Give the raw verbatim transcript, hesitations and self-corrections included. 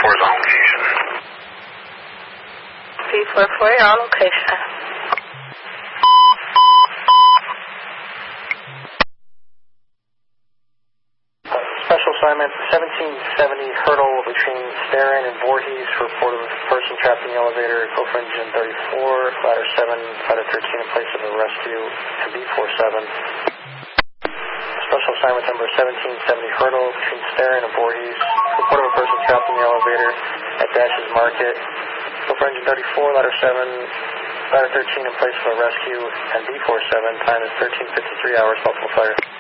four is on location. B four four, you're on location. Special assignment seventeen seventy hurdle between Starin and Voorhees for report of person trapped in the elevator. Go for engine thirty-four, ladder seven, ladder thirteen in place of a rescue to B forty-seven. Special assignment number seventeen seventy hurdle between Starin and Voorhees. Report of a person trapped in the elevator at Dash's Market. Go for engine thirty-four, ladder seven, ladder thirteen in place of a rescue and B forty-seven. Time is thirteen fifty-three hours, Buffalo Fire.